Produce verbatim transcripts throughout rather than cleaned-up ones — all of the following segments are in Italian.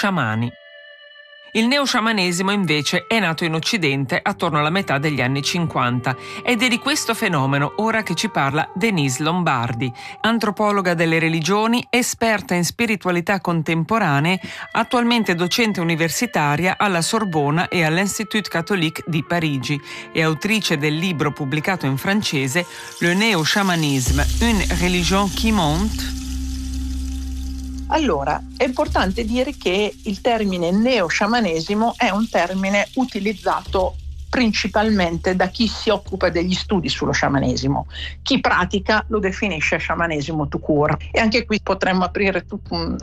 sciamani. Il neosciamanesimo invece è nato in Occidente attorno alla metà degli anni cinquanta ed è di questo fenomeno ora che ci parla Denise Lombardi, antropologa delle religioni, esperta in spiritualità contemporanee, attualmente docente universitaria alla Sorbona e all'Institut Catholique di Parigi e autrice del libro pubblicato in francese Le Néo-Chamanisme, une religion qui monte. Allora, è importante dire che il termine neosciamanesimo è un termine utilizzato principalmente da chi si occupa degli studi sullo sciamanesimo. Chi pratica lo definisce sciamanesimo tout court. E anche qui potremmo aprire tutta un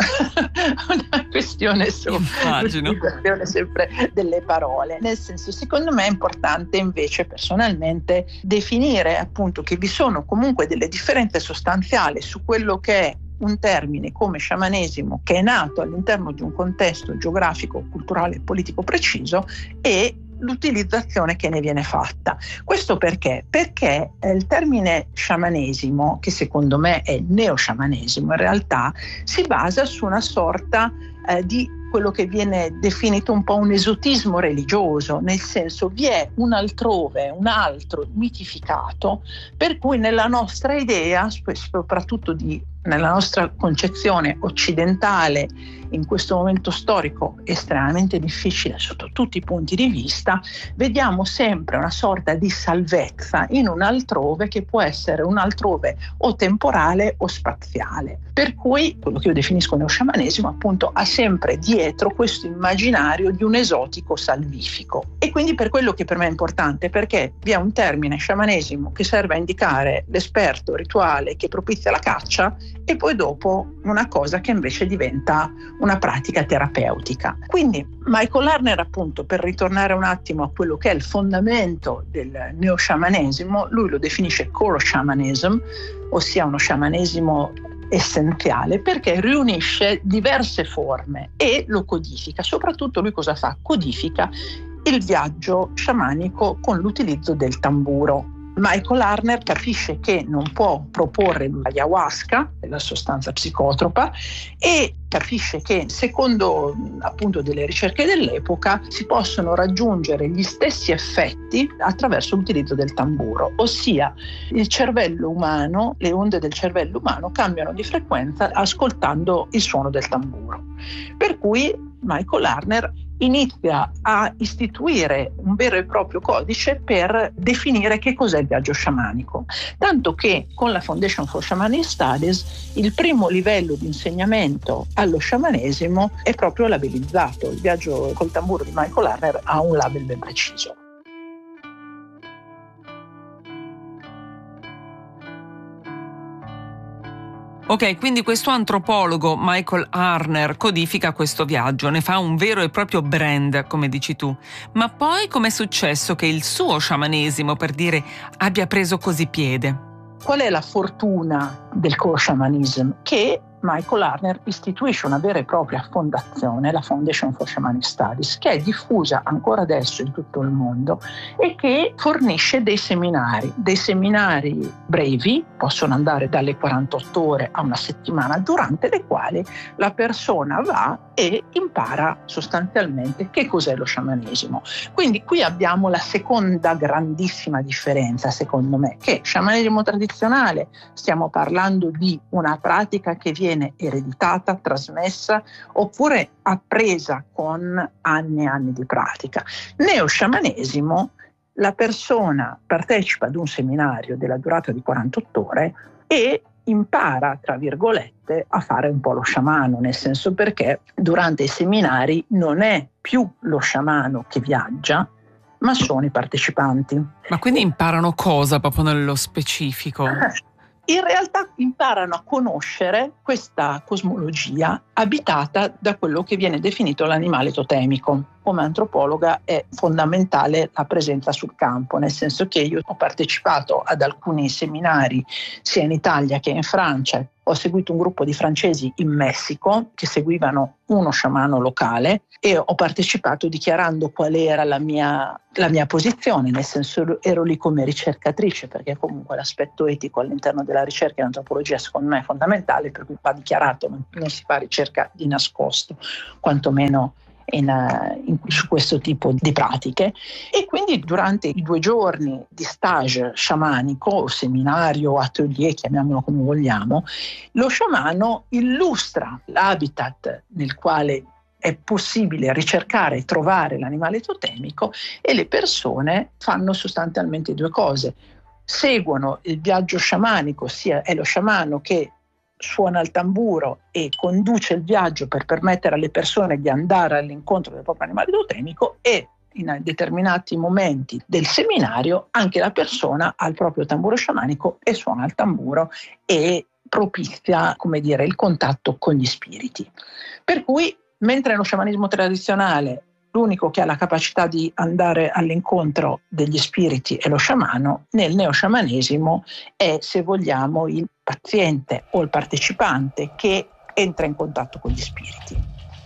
una questione sull'utilizzazione sempre delle parole. Nel senso, secondo me è importante invece personalmente definire appunto che vi sono comunque delle differenze sostanziali su quello che è un termine come sciamanesimo che è nato all'interno di un contesto geografico, culturale e politico preciso e l'utilizzazione che ne viene fatta. Questo perché? Perché eh, il termine sciamanesimo, che secondo me è neosciamanesimo, in realtà si basa su una sorta eh, di quello che viene definito un po' un esotismo religioso, nel senso vi è un altrove, un altro mitificato, per cui nella nostra idea, soprattutto di, nella nostra concezione occidentale, in questo momento storico estremamente difficile sotto tutti i punti di vista, vediamo sempre una sorta di salvezza in un altrove che può essere un altrove o temporale o spaziale. Per cui quello che io definisco neosciamanesimo appunto ha sempre dietro questo immaginario di un esotico salvifico. E quindi per quello che per me è importante, perché vi è un termine sciamanesimo che serve a indicare l'esperto rituale che propizia la caccia e poi dopo una cosa che invece diventa una pratica terapeutica. Quindi Michael Lerner, appunto, per ritornare un attimo a quello che è il fondamento del neosciamanesimo, lui lo definisce core shamanism, ossia uno sciamanesimo essenziale, perché riunisce diverse forme e lo codifica. Soprattutto lui cosa fa? Codifica il viaggio sciamanico con l'utilizzo del tamburo. Michael Lerner capisce che non può proporre l'ayahuasca, la sostanza psicotropa, e capisce che secondo appunto delle ricerche dell'epoca si possono raggiungere gli stessi effetti attraverso l'utilizzo del tamburo, ossia il cervello umano, le onde del cervello umano cambiano di frequenza ascoltando il suono del tamburo. Per cui Michael Lerner inizia a istituire un vero e proprio codice per definire che cos'è il viaggio sciamanico. Tanto che con la Foundation for Shamanic Studies il primo livello di insegnamento allo sciamanesimo è proprio labellizzato. Il viaggio col tamburo di Michael Lerner ha un label ben preciso. Ok, quindi questo antropologo Michael Lerner codifica questo viaggio, ne fa un vero e proprio brand, come dici tu. Ma poi com'è successo che il suo sciamanesimo, per dire, abbia preso così piede? Qual è la fortuna del core shamanism? Che Michael Lerner istituisce una vera e propria fondazione, la Foundation for Shamanic Studies, che è diffusa ancora adesso in tutto il mondo e che fornisce dei seminari, dei seminari brevi, possono andare dalle quarantotto ore a una settimana, durante le quali la persona va e impara sostanzialmente che cos'è lo sciamanesimo. Quindi qui abbiamo la seconda grandissima differenza, secondo me, che sciamanesimo tradizionale stiamo parlando di una pratica che viene ereditata, trasmessa oppure appresa con anni e anni di pratica. Neosciamanesimo, la persona partecipa ad un seminario della durata di quarantotto ore e impara, tra virgolette, a fare un po' lo sciamano, nel senso perché durante i seminari non è più lo sciamano che viaggia, ma sono i partecipanti. Ma quindi imparano cosa proprio nello specifico? In realtà imparano a conoscere questa cosmologia abitata da quello che viene definito l'animale totemico, come antropologa è fondamentale la presenza sul campo, nel senso che io ho partecipato ad alcuni seminari sia in Italia che in Francia. Ho seguito un gruppo di francesi in Messico che seguivano uno sciamano locale e ho partecipato dichiarando qual era la mia, la mia posizione, nel senso ero lì come ricercatrice, perché comunque l'aspetto etico all'interno della ricerca in antropologia secondo me è fondamentale, per cui va dichiarato, non, non si fa ricerca di nascosto, quantomeno In, in, su questo tipo di pratiche. E quindi durante i due giorni di stage sciamanico o seminario, atelier, chiamiamolo come vogliamo, lo sciamano illustra l'habitat nel quale è possibile ricercare e trovare l'animale totemico, e le persone fanno sostanzialmente due cose: seguono il viaggio sciamanico, sia è lo sciamano che suona il tamburo e conduce il viaggio per permettere alle persone di andare all'incontro del proprio animale totemico, e in determinati momenti del seminario anche la persona ha il proprio tamburo sciamanico e suona il tamburo e propizia, come dire, il contatto con gli spiriti. Per cui, mentre nello sciamanismo tradizionale l'unico che ha la capacità di andare all'incontro degli spiriti è lo sciamano, nel neosciamanesimo è, se vogliamo, il paziente o il partecipante che entra in contatto con gli spiriti.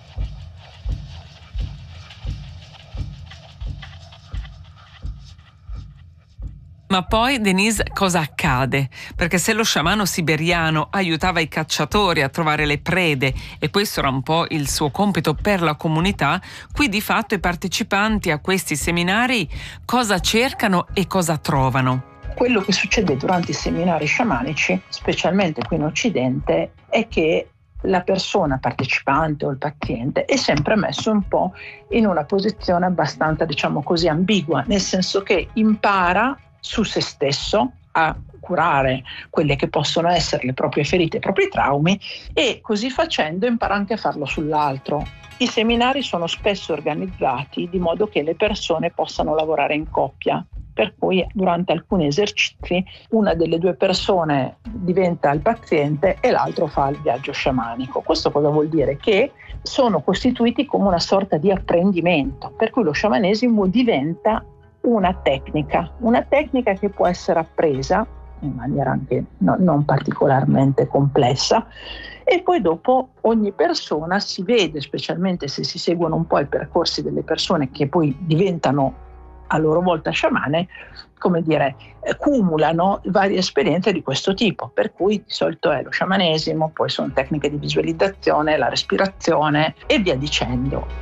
Ma poi, Denise, cosa accade? Perché se lo sciamano siberiano aiutava i cacciatori a trovare le prede, e questo era un po' il suo compito per la comunità, qui di fatto i partecipanti a questi seminari cosa cercano e cosa trovano? Quello che succede durante i seminari sciamanici, specialmente qui in Occidente, è che la persona partecipante o il paziente è sempre messo un po' in una posizione abbastanza, diciamo così, ambigua, nel senso che impara su se stesso a curare quelle che possono essere le proprie ferite, i propri traumi, e così facendo impara anche a farlo sull'altro. I seminari sono spesso organizzati di modo che le persone possano lavorare in coppia, per cui durante alcuni esercizi una delle due persone diventa il paziente e l'altro fa il viaggio sciamanico. Questo cosa vuol dire? Che sono costituiti come una sorta di apprendimento, per cui lo sciamanesimo diventa una tecnica, una tecnica che può essere appresa in maniera anche no, non particolarmente complessa, e poi dopo ogni persona si vede, specialmente se si seguono un po' i percorsi delle persone che poi diventano a loro volta sciamane, come dire, eh, cumulano varie esperienze di questo tipo, per cui di solito è lo sciamanesimo, poi sono tecniche di visualizzazione, la respirazione e via dicendo.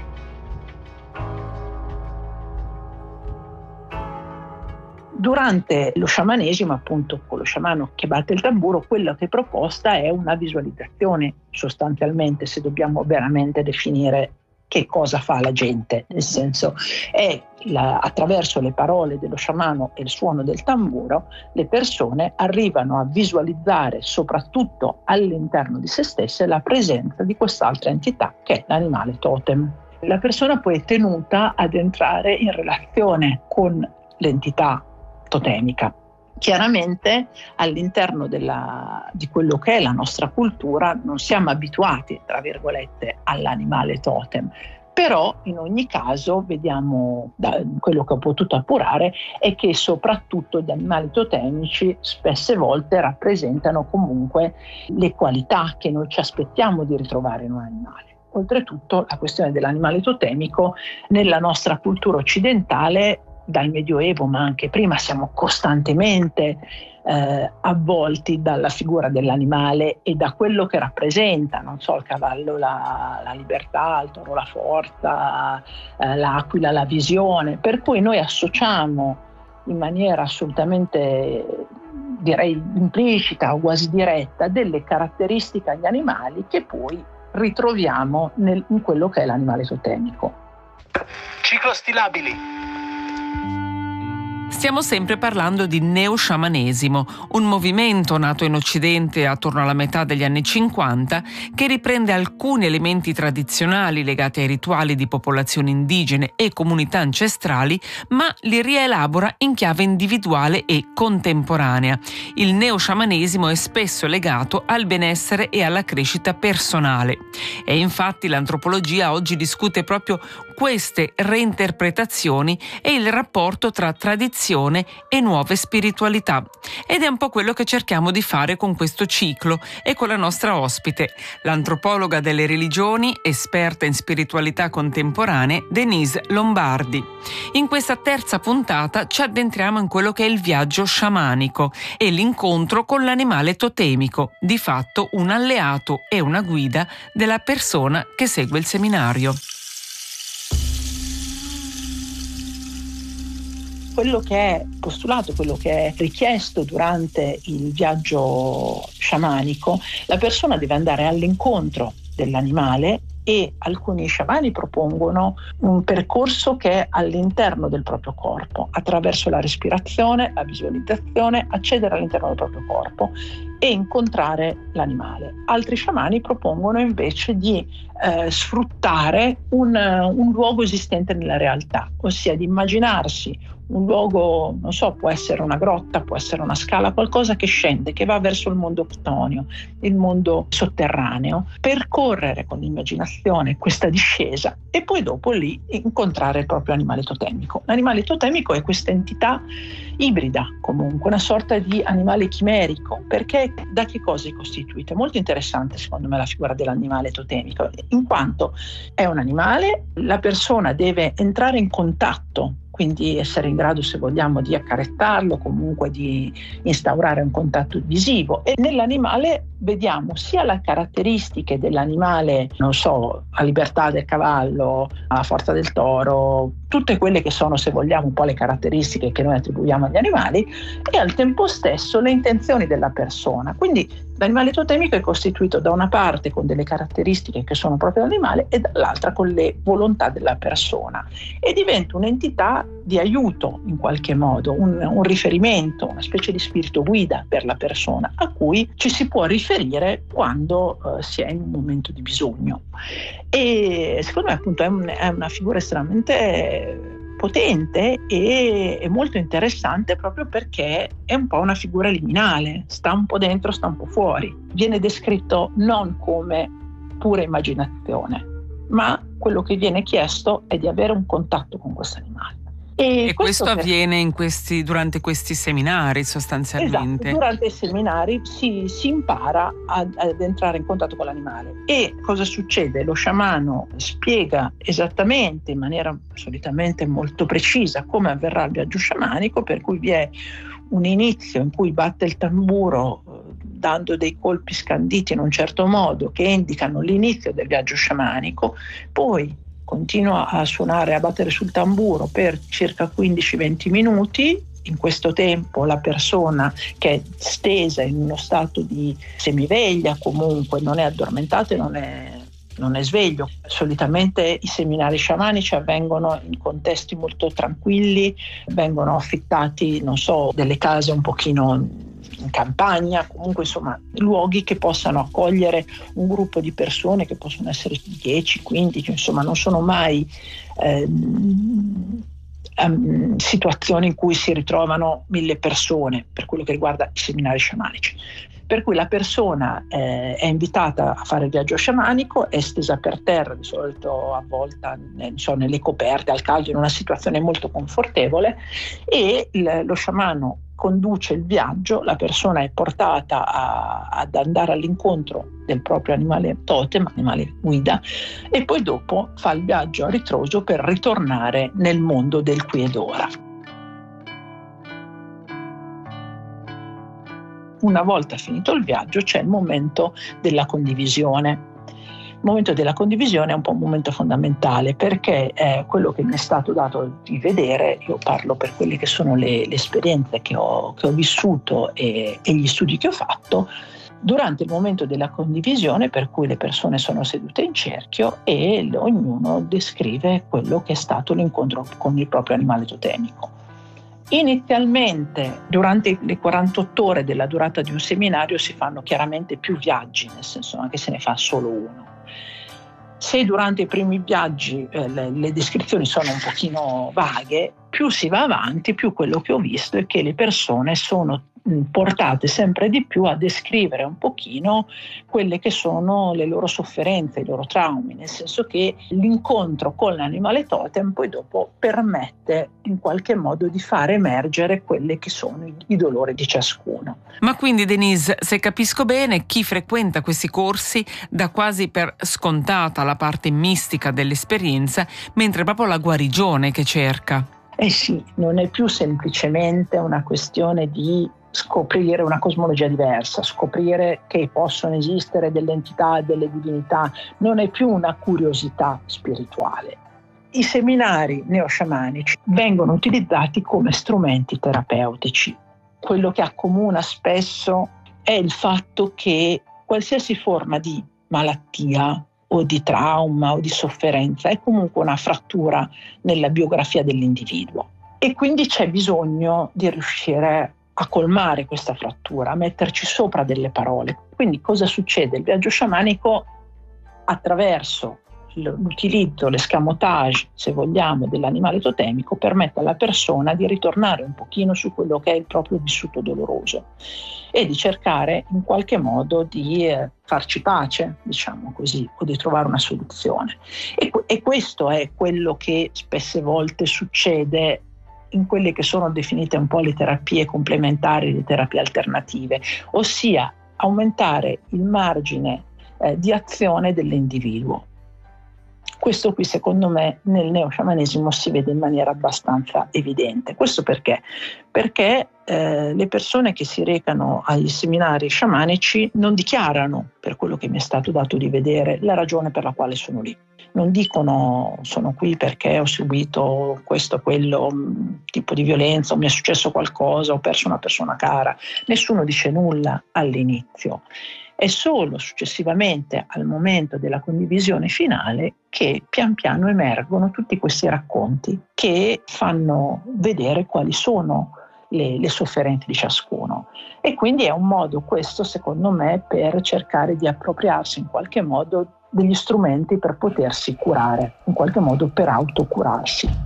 Durante lo sciamanesimo, appunto, con lo sciamano che batte il tamburo, quello che è proposta è una visualizzazione, sostanzialmente, se dobbiamo veramente definire che cosa fa la gente, nel senso è la, attraverso le parole dello sciamano e il suono del tamburo, le persone arrivano a visualizzare, soprattutto all'interno di se stesse, la presenza di quest'altra entità che è l'animale totem. La persona poi è tenuta ad entrare in relazione con l'entità totemica. Chiaramente all'interno della, di quello che è la nostra cultura non siamo abituati, tra virgolette, all'animale totem, però in ogni caso vediamo, da quello che ho potuto appurare, è che soprattutto gli animali totemici spesse volte rappresentano comunque le qualità che noi ci aspettiamo di ritrovare in un animale. Oltretutto la questione dell'animale totemico nella nostra cultura occidentale dal Medioevo, ma anche prima, siamo costantemente eh, avvolti dalla figura dell'animale e da quello che rappresenta, non so, il cavallo la, la libertà, il toro la forza, eh, l'aquila la visione, per cui noi associamo in maniera assolutamente, direi, implicita o quasi diretta delle caratteristiche agli animali che poi ritroviamo nel, in quello che è l'animale totemico. Ciclostilabili. Stiamo sempre parlando di neosciamanesimo, un movimento nato in Occidente attorno alla metà degli anni cinquanta che riprende alcuni elementi tradizionali legati ai rituali di popolazioni indigene e comunità ancestrali, ma li rielabora in chiave individuale e contemporanea. Il neosciamanesimo è spesso legato al benessere e alla crescita personale. E infatti l'antropologia oggi discute proprio queste reinterpretazioni e il rapporto tra tradizione e nuove spiritualità. Ed è un po' quello che cerchiamo di fare con questo ciclo e con la nostra ospite, l'antropologa delle religioni, esperta in spiritualità contemporanee, Denise Lombardi. In questa terza puntata ci addentriamo in quello che è il viaggio sciamanico e l'incontro con l'animale totemico, di fatto un alleato e una guida della persona che segue il seminario. Quello che è postulato, quello che è richiesto durante il viaggio sciamanico, la persona deve andare all'incontro dell'animale e alcuni sciamani propongono un percorso che è all'interno del proprio corpo, attraverso la respirazione, la visualizzazione, accedere all'interno del proprio corpo e incontrare l'animale. Altri sciamani propongono invece di eh, sfruttare un, un luogo esistente nella realtà, ossia di immaginarsi un luogo, non so, può essere una grotta, può essere una scala, qualcosa che scende, che va verso il mondo ctonio, il mondo sotterraneo, percorrere con l'immaginazione questa discesa e poi dopo lì incontrare il proprio animale totemico. L'animale totemico è questa entità ibrida, comunque, una sorta di animale chimerico, perché da che cosa è costituito? È molto interessante secondo me la figura dell'animale totemico, in quanto è un animale, la persona deve entrare in contatto, quindi essere in grado, se vogliamo, di accarezzarlo, comunque di instaurare un contatto visivo. E nell'animale vediamo sia le caratteristiche dell'animale, non so, la libertà del cavallo, la forza del toro, tutte quelle che sono, se vogliamo, un po' le caratteristiche che noi attribuiamo agli animali, e al tempo stesso le intenzioni della persona. Quindi l'animale totemico è costituito da una parte con delle caratteristiche che sono proprie dell'animale e dall'altra con le volontà della persona, e diventa un'entità di aiuto in qualche modo, un, un riferimento, una specie di spirito guida per la persona a cui ci si può riferire quando uh, si è in un momento di bisogno. E secondo me appunto è, un, è una figura estremamente potente e, e molto interessante, proprio perché è un po' una figura liminale, sta un po' dentro, sta un po' fuori. Viene descritto non come pura immaginazione, ma quello che viene chiesto è di avere un contatto con questo animale. E, e questo, questo avviene in questi, durante questi seminari sostanzialmente. Esatto, durante i seminari si, si impara ad, ad entrare in contatto con l'animale. E cosa succede? Lo sciamano spiega esattamente, in maniera solitamente molto precisa, come avverrà il viaggio sciamanico, per cui vi è un inizio in cui batte il tamburo dando dei colpi scanditi in un certo modo che indicano l'inizio del viaggio sciamanico, poi continua a suonare, a battere sul tamburo per circa quindici venti minuti. In questo tempo la persona, che è stesa in uno stato di semiveglia, comunque non è addormentata e non è, non è sveglio. Solitamente i seminari sciamanici avvengono in contesti molto tranquilli, vengono affittati, non so, delle case un pochino in campagna, comunque insomma luoghi che possano accogliere un gruppo di persone che possono essere dieci, quindici, insomma non sono mai ehm, ehm, situazioni in cui si ritrovano mille persone per quello che riguarda i seminari sciamanici. Per cui la persona eh, è invitata a fare il viaggio sciamanico, è stesa per terra, di solito avvolta non so, nelle coperte, al caldo, in una situazione molto confortevole, e il, lo sciamano conduce il viaggio, la persona è portata a, ad andare all'incontro del proprio animale totem, animale guida, e poi dopo fa il viaggio a ritroso per ritornare nel mondo del qui ed ora. Una volta finito il viaggio c'è il momento della condivisione. Il momento della condivisione è un po' un momento fondamentale, perché è quello che mi è stato dato di vedere. Io parlo per quelle che sono le, le esperienze che ho, che ho vissuto e, e gli studi che ho fatto durante il momento della condivisione, per cui le persone sono sedute in cerchio e ognuno descrive quello che è stato l'incontro con il proprio animale totemico. Inizialmente, durante le quarantotto ore della durata di un seminario, si fanno chiaramente più viaggi, nel senso anche se ne fa solo uno. Se durante i primi viaggi eh, le, le descrizioni sono un pochino vaghe, più si va avanti, più quello che ho visto è che le persone sono portate sempre di più a descrivere un pochino quelle che sono le loro sofferenze, i loro traumi, nel senso che l'incontro con l'animale totem poi dopo permette in qualche modo di far emergere quelli che sono i, i dolori di ciascuno. Ma quindi, Denise, se capisco bene, chi frequenta questi corsi dà quasi per scontata la parte mistica dell'esperienza, mentre è proprio la guarigione che cerca. Eh sì, non è più semplicemente una questione di scoprire una cosmologia diversa, scoprire che possono esistere delle entità e delle divinità, non è più una curiosità spirituale. I seminari neosciamanici vengono utilizzati come strumenti terapeutici. Quello che accomuna spesso è il fatto che qualsiasi forma di malattia o di trauma o di sofferenza è comunque una frattura nella biografia dell'individuo e quindi c'è bisogno di riuscire a colmare questa frattura, a metterci sopra delle parole. Quindi cosa succede? Il viaggio sciamanico, attraverso l'utilizzo, l'escamotage, se vogliamo, dell'animale totemico, permette alla persona di ritornare un pochino su quello che è il proprio vissuto doloroso e di cercare in qualche modo di eh, farci pace, diciamo così, o di trovare una soluzione. E, e questo è quello che spesse volte succede in quelle che sono definite un po' le terapie complementari, le terapie alternative, ossia aumentare il margine eh, di azione dell'individuo. Questo qui secondo me nel neosciamanesimo si vede in maniera abbastanza evidente. Questo perché? Perché eh, le persone che si recano agli seminari sciamanici non dichiarano, per quello che mi è stato dato di vedere, la ragione per la quale sono lì. Non dicono sono qui perché ho subito questo o quello tipo di violenza, o mi è successo qualcosa, ho perso una persona cara. Nessuno dice nulla all'inizio. È solo successivamente, al momento della condivisione finale, che pian piano emergono tutti questi racconti che fanno vedere quali sono le, le sofferenze di ciascuno. E quindi è un modo, questo secondo me, per cercare di appropriarsi in qualche modo degli strumenti per potersi curare, in qualche modo per autocurarsi.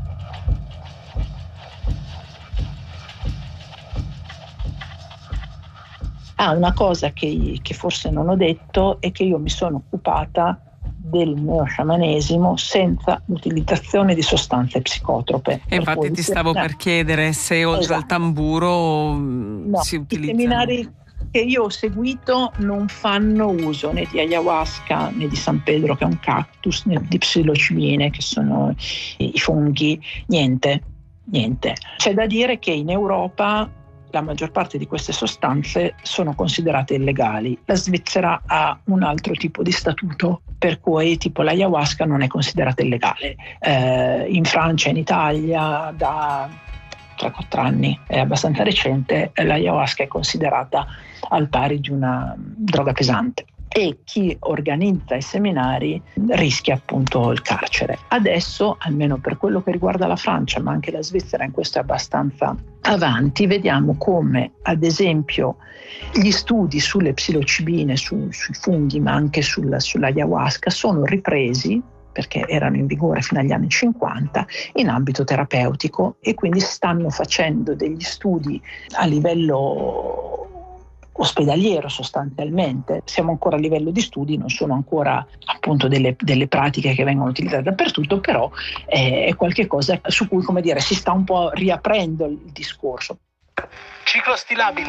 Ah, una cosa che, che forse non ho detto è che io mi sono occupata del neosciamanesimo senza l'utilizzazione di sostanze psicotrope. E infatti ti stavo per chiedere se oltre esatto. al tamburo no, si utilizzano. I seminari che io ho seguito non fanno uso né di ayahuasca né di San Pedro, che è un cactus, né di psilocibine, che sono i funghi, niente, niente. C'è da dire che in Europa la maggior parte di queste sostanze sono considerate illegali. La Svizzera ha un altro tipo di statuto, per cui tipo l'ayahuasca non è considerata illegale. Eh, in Francia e in Italia da tre quattro anni, è abbastanza recente, l'ayahuasca è considerata al pari di una droga pesante. E chi organizza i seminari rischia appunto il carcere. Adesso, almeno per quello che riguarda la Francia, ma anche la Svizzera in questo è abbastanza avanti, vediamo come ad esempio gli studi sulle psilocibine, su, sui funghi, ma anche sulla, sull'ayahuasca sono ripresi, perché erano in vigore fino agli anni cinquanta, in ambito terapeutico, e quindi stanno facendo degli studi a livello ospedaliero sostanzialmente. Siamo ancora a livello di studi, non sono ancora appunto delle, delle pratiche che vengono utilizzate dappertutto, però è, è qualche cosa su cui, come dire, si sta un po' riaprendo il discorso. Ciclostilabili.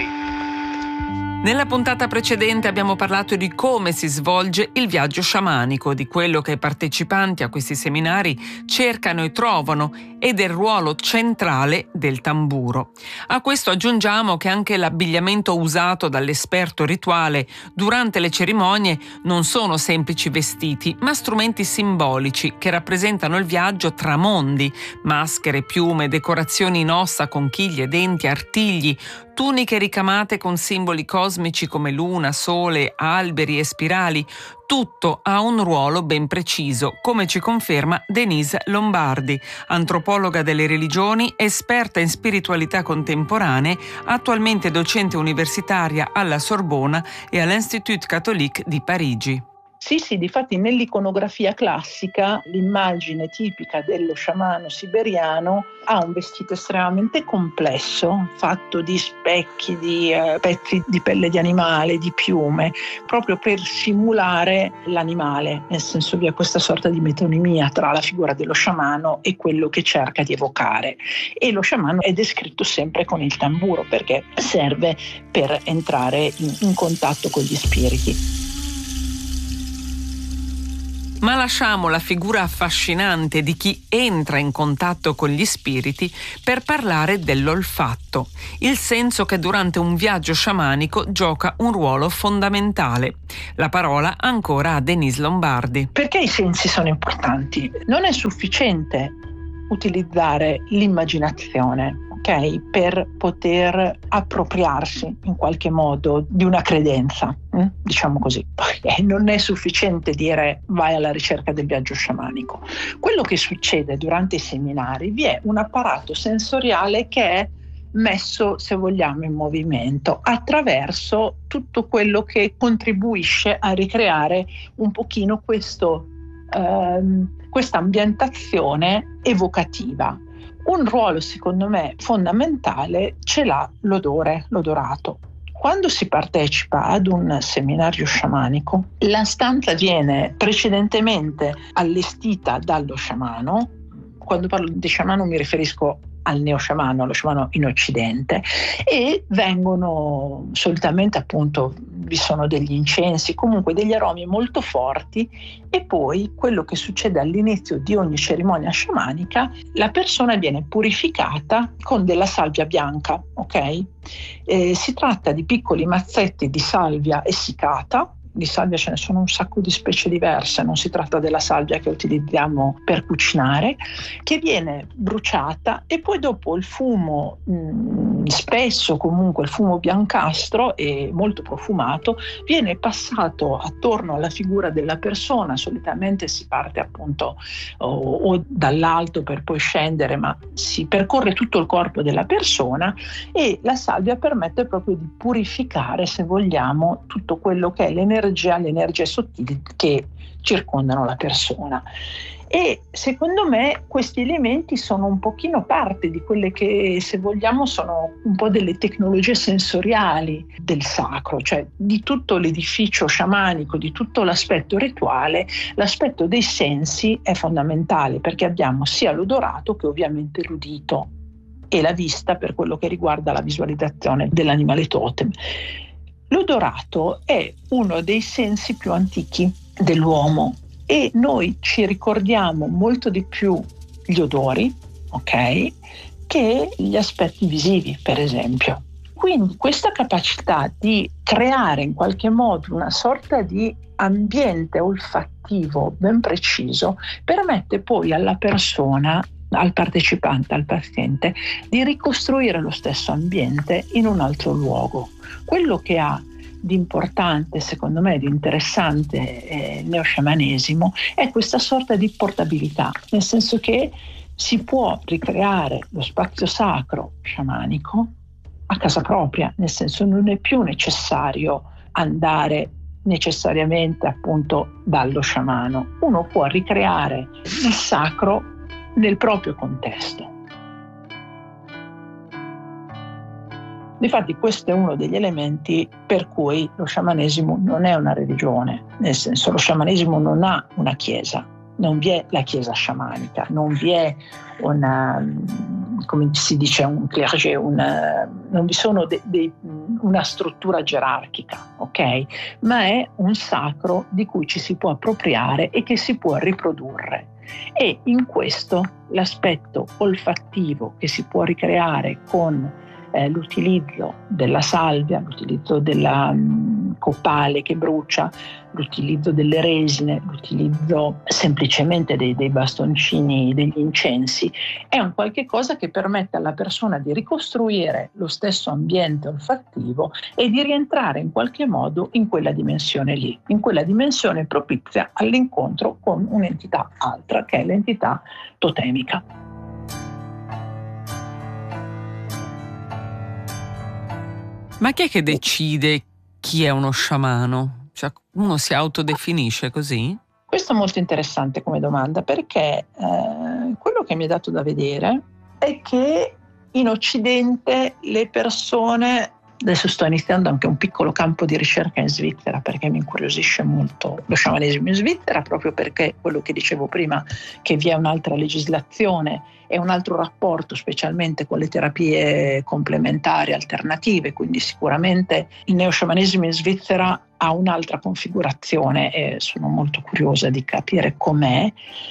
Nella puntata precedente abbiamo parlato di come si svolge il viaggio sciamanico, di quello che i partecipanti a questi seminari cercano e trovano e del ruolo centrale del tamburo. A questo aggiungiamo che anche l'abbigliamento usato dall'esperto rituale durante le cerimonie non sono semplici vestiti, ma strumenti simbolici che rappresentano il viaggio tra mondi: maschere, piume, decorazioni in ossa, conchiglie, denti, artigli, tuniche ricamate con simboli cosmici cosmici come luna, sole, alberi e spirali, tutto ha un ruolo ben preciso, come ci conferma Denise Lombardi, antropologa delle religioni, esperta in spiritualità contemporanee, attualmente docente universitaria alla Sorbona e all'Institut Catholique di Parigi. Sì, sì, difatti nell'iconografia classica l'immagine tipica dello sciamano siberiano ha un vestito estremamente complesso, fatto di specchi, di eh, pezzi di pelle di animale, di piume, proprio per simulare l'animale, nel senso vi è questa sorta di metonimia tra la figura dello sciamano e quello che cerca di evocare. E lo sciamano è descritto sempre con il tamburo perché serve per entrare in, in contatto con gli spiriti. Ma lasciamo la figura affascinante di chi entra in contatto con gli spiriti per parlare dell'olfatto, il senso che durante un viaggio sciamanico gioca un ruolo fondamentale. La parola ancora a Denise Lombardi. Perché i sensi sono importanti? Non è sufficiente utilizzare l'immaginazione, ok, per poter appropriarsi in qualche modo di una credenza, eh? diciamo così. E non è sufficiente dire vai alla ricerca del viaggio sciamanico. Quello che succede durante i seminari, vi è un apparato sensoriale che è messo, se vogliamo, in movimento attraverso tutto quello che contribuisce a ricreare un pochino questo ehm, questa ambientazione evocativa. Un ruolo, secondo me, fondamentale ce l'ha l'odore, l'odorato. Quando si partecipa ad un seminario sciamanico, la stanza viene precedentemente allestita dallo sciamano. Quando parlo di sciamano mi riferisco al neosciamano, allo sciamano in Occidente, e vengono solitamente, appunto, vi sono degli incensi, comunque degli aromi molto forti, e poi quello che succede all'inizio di ogni cerimonia sciamanica, la persona viene purificata con della salvia bianca, ok? Eh, si tratta di piccoli mazzetti di salvia essiccata. Di salvia ce ne sono un sacco di specie diverse, non si tratta della salvia che utilizziamo per cucinare, che viene bruciata e poi dopo il fumo, mh, spesso comunque il fumo biancastro e molto profumato, viene passato attorno alla figura della persona. Solitamente si parte appunto o, o dall'alto per poi scendere, ma si percorre tutto il corpo della persona, e la salvia permette proprio di purificare, se vogliamo, tutto quello che è l'energia le energie sottili che circondano la persona. E secondo me questi elementi sono un pochino parte di quelle che, se vogliamo, sono un po' delle tecnologie sensoriali del sacro, cioè di tutto l'edificio sciamanico, di tutto l'aspetto rituale. L'aspetto dei sensi è fondamentale perché abbiamo sia l'odorato che ovviamente l'udito e la vista per quello che riguarda la visualizzazione dell'animale totem. L'odorato è uno dei sensi più antichi dell'uomo e noi ci ricordiamo molto di più gli odori, ok, che gli aspetti visivi, per esempio. Quindi questa capacità di creare in qualche modo una sorta di ambiente olfattivo ben preciso permette poi alla persona, al partecipante, al paziente, di ricostruire lo stesso ambiente in un altro luogo. Quello che ha di importante, secondo me, di interessante eh, il neosciamanesimo è questa sorta di portabilità, nel senso che si può ricreare lo spazio sacro sciamanico a casa propria, nel senso non è più necessario andare necessariamente appunto dallo sciamano, uno può ricreare il sacro nel proprio contesto. Difatti questo è uno degli elementi per cui lo sciamanesimo non è una religione, nel senso lo sciamanesimo non ha una chiesa, non vi è la chiesa sciamanica, non vi è una, come si dice, un clergé, una, non vi sono de, de, una struttura gerarchica, ok? Ma è un sacro di cui ci si può appropriare e che si può riprodurre. E in questo l'aspetto olfattivo che si può ricreare con eh, l'utilizzo della salvia, l'utilizzo della, copale che brucia, l'utilizzo delle resine, l'utilizzo semplicemente dei, dei bastoncini, degli incensi, è un qualche cosa che permette alla persona di ricostruire lo stesso ambiente olfattivo e di rientrare in qualche modo in quella dimensione lì, in quella dimensione propizia all'incontro con un'entità altra, che è l'entità totemica. Ma chi è che decide chi è uno sciamano? Cioè, uno si autodefinisce così? Questo è molto interessante come domanda, perché eh, quello che mi è dato da vedere è che in Occidente le persone, adesso sto iniziando anche un piccolo campo di ricerca in Svizzera perché mi incuriosisce molto lo sciamanesimo in Svizzera, proprio perché quello che dicevo prima, che vi è un'altra legislazione e un altro rapporto, specialmente con le terapie complementari alternative, quindi sicuramente il neosciamanesimo in Svizzera ha un'altra configurazione e sono molto curiosa di capire com'è.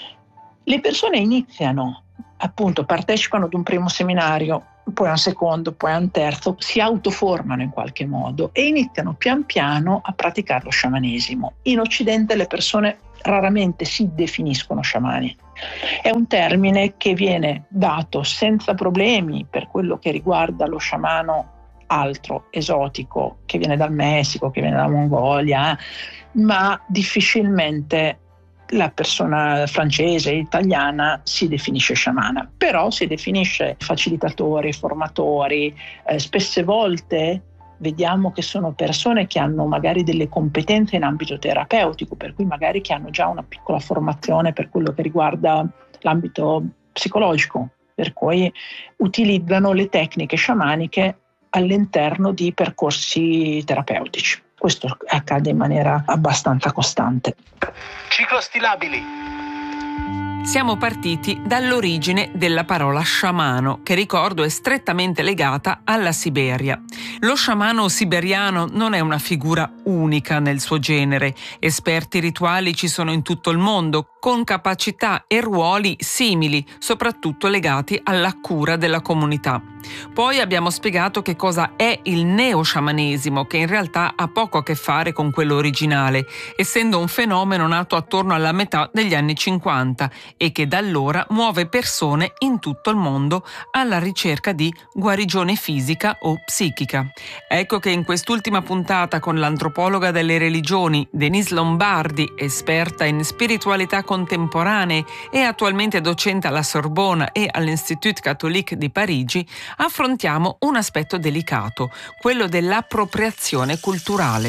Le persone iniziano, appunto, partecipano ad un primo seminario, poi a un secondo, poi a un terzo, si autoformano in qualche modo e iniziano pian piano a praticare lo sciamanesimo. In Occidente le persone raramente si definiscono sciamani. È un termine che viene dato senza problemi per quello che riguarda lo sciamano altro, esotico, che viene dal Messico, che viene dalla Mongolia, ma difficilmente la persona francese, italiana si definisce sciamana, però si definisce facilitatori, formatori, eh, spesse volte vediamo che sono persone che hanno magari delle competenze in ambito terapeutico, per cui magari che hanno già una piccola formazione per quello che riguarda l'ambito psicologico, per cui utilizzano le tecniche sciamaniche all'interno di percorsi terapeutici. Questo accade in maniera abbastanza costante. Ciclostilabili. Siamo partiti dall'origine della parola sciamano, che ricordo è strettamente legata alla Siberia. Lo sciamano siberiano non è una figura unica nel suo genere. Esperti rituali ci sono in tutto il mondo, con capacità e ruoli simili, soprattutto legati alla cura della comunità. Poi abbiamo spiegato che cosa è il neosciamanesimo, che in realtà ha poco a che fare con quello originale, essendo un fenomeno nato attorno alla metà degli anni cinquanta e che da allora muove persone in tutto il mondo alla ricerca di guarigione fisica o psichica. Ecco che in quest'ultima puntata con l'antropologa delle religioni Denise Lombardi, esperta in spiritualità contemporanee e attualmente docente alla Sorbona e all'Institut Catholique di Parigi, affrontiamo un aspetto delicato, quello dell'appropriazione culturale.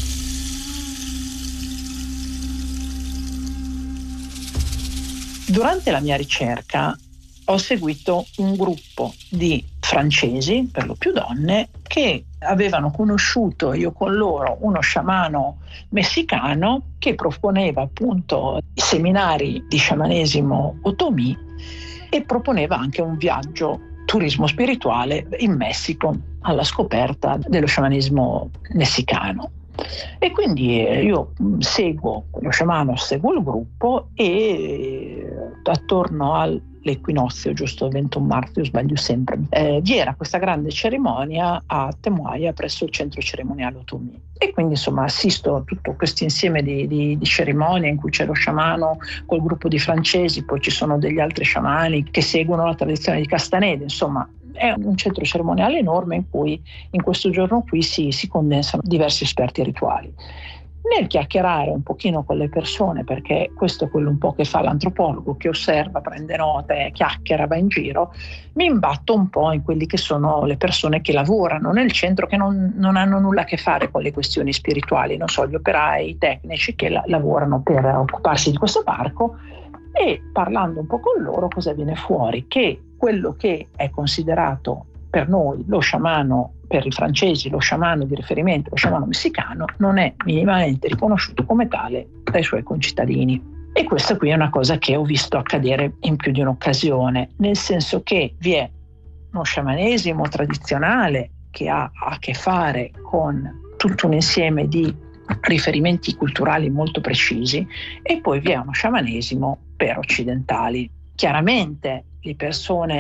Durante la mia ricerca ho seguito un gruppo di francesi, per lo più donne, che avevano conosciuto io con loro uno sciamano messicano che proponeva appunto seminari di sciamanesimo otomí e proponeva anche un viaggio turismo spirituale in Messico alla scoperta dello sciamanesimo messicano. E quindi io seguo lo sciamano, seguo il gruppo e attorno all'equinozio, giusto il ventuno marzo, io sbaglio sempre, eh, vi era questa grande cerimonia a Temuaya presso il centro cerimoniale otomí. E quindi insomma assisto a tutto questo insieme di, di, di cerimonie in cui c'è lo sciamano col gruppo di francesi, poi ci sono degli altri sciamani che seguono la tradizione di Castaneda, insomma è un centro cerimoniale enorme in cui in questo giorno qui si, si condensano diversi esperti rituali. Nel chiacchierare un pochino con le persone, perché questo è quello un po' che fa l'antropologo, che osserva, prende note, chiacchiera, va in giro, mi imbatto un po' in quelli che sono le persone che lavorano nel centro, che non, non hanno nulla a che fare con le questioni spirituali, non so, gli operai, i tecnici che la, lavorano per occuparsi di questo parco, e parlando un po' con loro cosa viene fuori? Che quello che è considerato per noi lo sciamano, per i francesi lo sciamano di riferimento, lo sciamano messicano, non è minimamente riconosciuto come tale dai suoi concittadini. E questa qui è una cosa che ho visto accadere in più di un'occasione, nel senso che vi è uno sciamanesimo tradizionale che ha a che fare con tutto un insieme di riferimenti culturali molto precisi, e poi vi è uno sciamanesimo per occidentali. Chiaramente le persone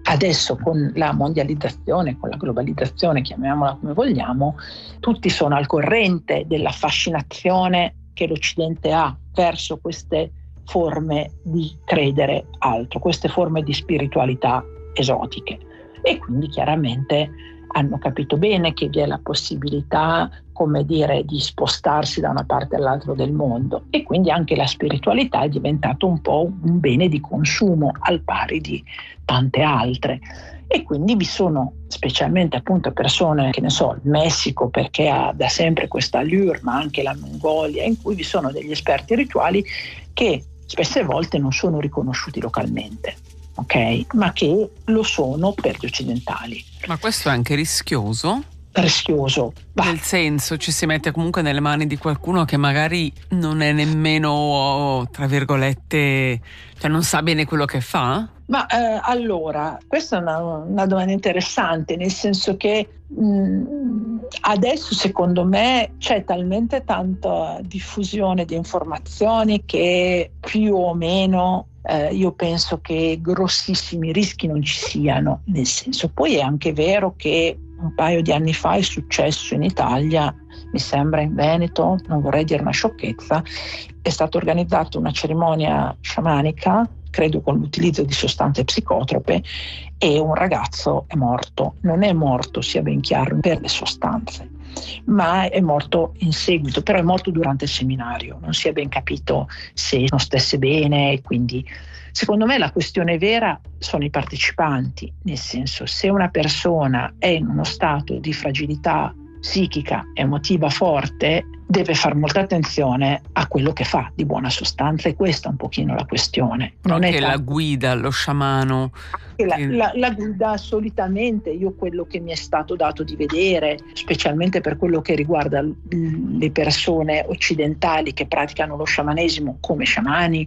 Adesso con la mondializzazione, con la globalizzazione, chiamiamola come vogliamo, tutti sono al corrente della fascinazione che l'Occidente ha verso queste forme di credere altro, queste forme di spiritualità esotiche, e quindi chiaramente hanno capito bene che vi è la possibilità, come dire, di spostarsi da una parte all'altra del mondo, e quindi anche la spiritualità è diventato un po' un bene di consumo al pari di tante altre. E quindi vi sono, specialmente appunto persone, che ne so, il Messico perché ha da sempre questa allure, ma anche la Mongolia, in cui vi sono degli esperti rituali che spesse volte non sono riconosciuti localmente, ok? Ma che lo sono per gli occidentali. Ma questo è anche rischioso? Rischioso. Bah. Nel senso, ci si mette comunque nelle mani di qualcuno che magari non è nemmeno, tra virgolette, cioè non sa bene quello che fa? Ma eh, allora, questa è una, una domanda interessante, nel senso che mh, adesso secondo me c'è talmente tanta diffusione di informazioni che più o meno eh, io penso che grossissimi rischi non ci siano, nel senso, poi è anche vero che un paio di anni fa è successo in Italia, mi sembra in Veneto, non vorrei dire una sciocchezza, è stata organizzata una cerimonia sciamanica, credo con l'utilizzo di sostanze psicotrope, e un ragazzo è morto. Non è morto, sia ben chiaro, per le sostanze, ma è morto in seguito, però è morto durante il seminario, non si è ben capito se non stesse bene, quindi secondo me la questione vera sono i partecipanti, nel senso, se una persona è in uno stato di fragilità psichica, emotiva forte, deve fare molta attenzione a quello che fa di buona sostanza, e questa è un pochino la questione. Non anche è la tanto... guida, lo sciamano. La, la, la guida solitamente, io quello che mi è stato dato di vedere, specialmente per quello che riguarda le persone occidentali che praticano lo sciamanesimo come sciamani,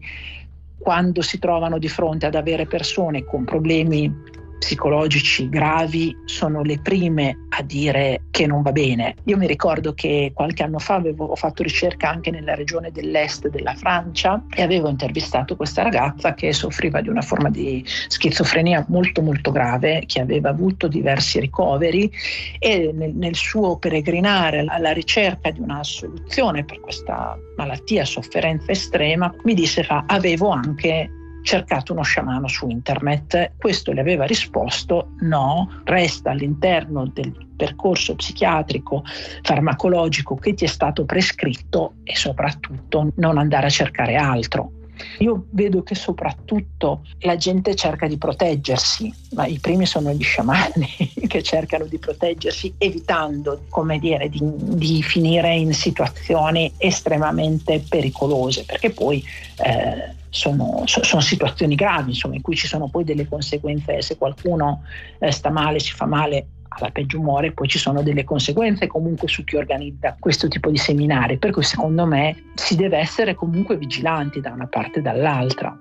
quando si trovano di fronte ad avere persone con problemi psicologici gravi, sono le prime a dire che non va bene. Io mi ricordo che qualche anno fa avevo ho fatto ricerca anche nella regione dell'est della Francia e avevo intervistato questa ragazza che soffriva di una forma di schizofrenia molto molto grave, che aveva avuto diversi ricoveri, e nel, nel suo peregrinare alla ricerca di una soluzione per questa malattia, sofferenza estrema, mi disse fa avevo anche cercato uno sciamano su internet. Questo le aveva risposto no, resta all'interno del percorso psichiatrico farmacologico che ti è stato prescritto, e soprattutto non andare a cercare altro. Io vedo che soprattutto la gente cerca di proteggersi, ma i primi sono gli sciamani che cercano di proteggersi, evitando, come dire, di, di finire in situazioni estremamente pericolose, perché poi eh, sono, so, sono situazioni gravi, insomma, in cui ci sono poi delle conseguenze. Se qualcuno eh, sta male, si fa male, alla peggio muore, poi ci sono delle conseguenze comunque su chi organizza questo tipo di seminari, per cui secondo me si deve essere comunque vigilanti da una parte e dall'altra.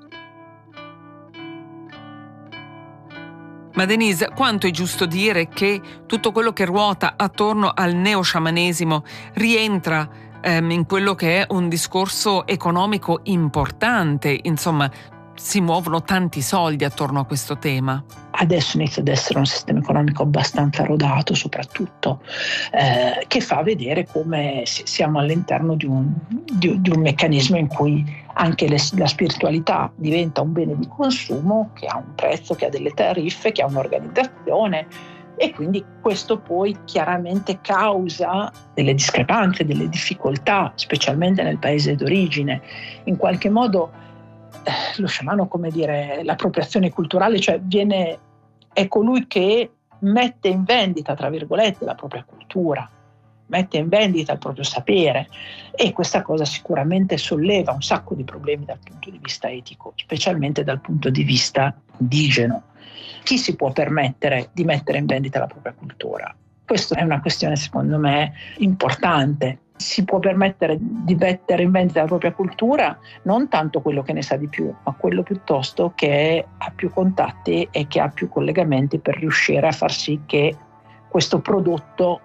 Ma Denise, quanto è giusto dire che tutto quello che ruota attorno al neosciamanesimo rientra ehm, in quello che è un discorso economico importante, insomma si muovono tanti soldi attorno a questo tema? Adesso inizia ad essere un sistema economico abbastanza rodato, soprattutto, eh, che fa vedere come siamo all'interno di un, di, di un meccanismo in cui anche le, la spiritualità diventa un bene di consumo che ha un prezzo, che ha delle tariffe, che ha un'organizzazione, e quindi questo poi chiaramente causa delle discrepanze, delle difficoltà, specialmente nel paese d'origine. In qualche modo lo sciamano, come dire, l'appropriazione culturale, cioè viene, è colui che mette in vendita, tra virgolette, la propria cultura, mette in vendita il proprio sapere, e questa cosa sicuramente solleva un sacco di problemi dal punto di vista etico, specialmente dal punto di vista indigeno. Chi si può permettere di mettere in vendita la propria cultura? Questa è una questione, secondo me, importante. Si può permettere di mettere in vendita la propria cultura non tanto quello che ne sa di più, ma quello piuttosto che ha più contatti e che ha più collegamenti per riuscire a far sì che questo prodotto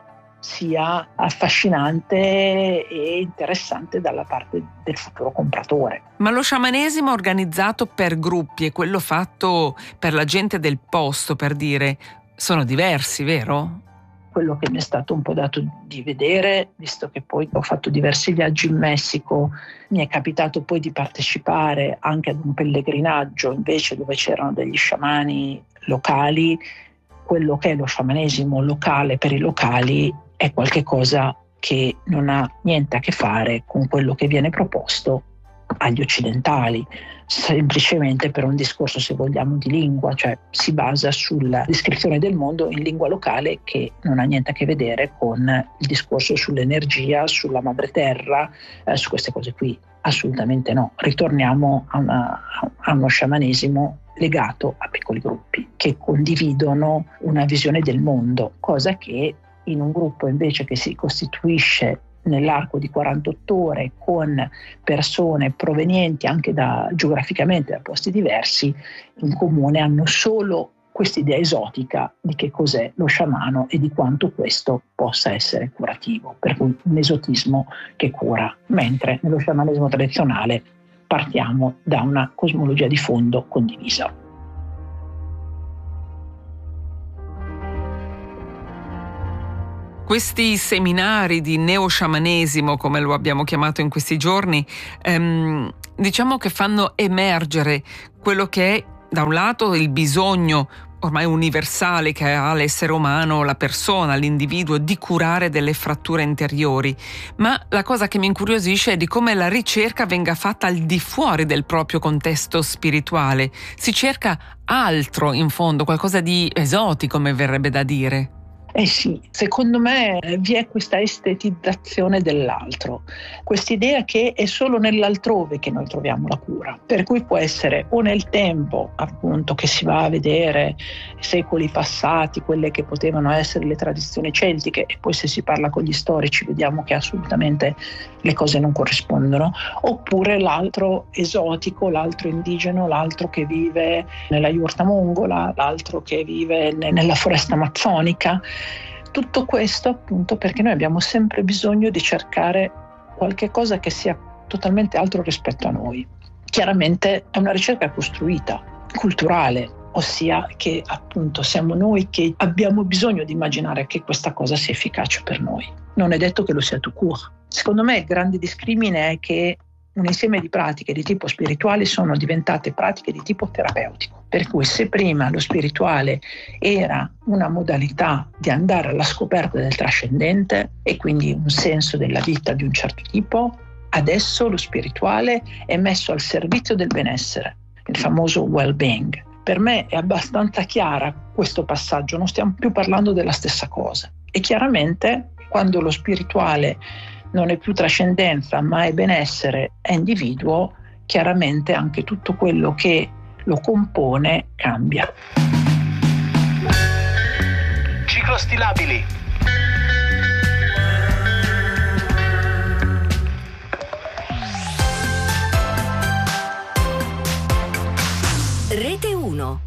sia affascinante e interessante dalla parte del futuro compratore. Ma lo sciamanesimo organizzato per gruppi e quello fatto per la gente del posto, per dire, sono diversi, vero? Quello che mi è stato un po' dato di vedere, visto che poi ho fatto diversi viaggi in Messico, mi è capitato poi di partecipare anche ad un pellegrinaggio invece dove c'erano degli sciamani locali. Quello che è lo sciamanesimo locale per i locali è qualcosa che non ha niente a che fare con quello che viene proposto agli occidentali, semplicemente per un discorso, se vogliamo, di lingua, cioè si basa sulla descrizione del mondo in lingua locale che non ha niente a che vedere con il discorso sull'energia, sulla madre terra, eh, su queste cose qui. Assolutamente no. Ritorniamo a, una, a uno sciamanesimo legato a piccoli gruppi che condividono una visione del mondo, cosa che in un gruppo invece che si costituisce nell'arco di quarantotto ore con persone provenienti anche da geograficamente da posti diversi, in comune hanno solo quest'idea esotica di che cos'è lo sciamano e di quanto questo possa essere curativo, per cui un esotismo che cura, mentre nello sciamanesimo tradizionale partiamo da una cosmologia di fondo condivisa. Questi seminari di neosciamanesimo, come lo abbiamo chiamato in questi giorni, ehm, diciamo che fanno emergere quello che è, da un lato, il bisogno ormai universale che ha l'essere umano, la persona, l'individuo, di curare delle fratture interiori, ma la cosa che mi incuriosisce è di come la ricerca venga fatta al di fuori del proprio contesto spirituale. Si cerca altro, in fondo, qualcosa di esotico, come verrebbe da dire. Eh sì, secondo me vi è questa estetizzazione dell'altro, quest'idea che è solo nell'altrove che noi troviamo la cura, per cui può essere o nel tempo, appunto, che si va a vedere secoli passati, quelle che potevano essere le tradizioni celtiche, e poi se si parla con gli storici vediamo che assolutamente le cose non corrispondono, oppure l'altro esotico, l'altro indigeno, l'altro che vive nella iurta mongola, l'altro che vive nella foresta amazzonica. Tutto questo appunto perché noi abbiamo sempre bisogno di cercare qualche cosa che sia totalmente altro rispetto a noi. Chiaramente è una ricerca costruita, culturale, ossia che appunto siamo noi che abbiamo bisogno di immaginare che questa cosa sia efficace per noi. Non è detto che lo sia tout court. Secondo me il grande discrimine è che un insieme di pratiche di tipo spirituale sono diventate pratiche di tipo terapeutico. Per cui se prima lo spirituale era una modalità di andare alla scoperta del trascendente e quindi un senso della vita di un certo tipo, adesso lo spirituale è messo al servizio del benessere, il famoso well-being. Per me è abbastanza chiara questo passaggio, non stiamo più parlando della stessa cosa. E chiaramente quando lo spirituale non è più trascendenza ma è benessere, è individuo, chiaramente anche tutto quello che lo compone cambia. Ciclostilabili. Rete uno.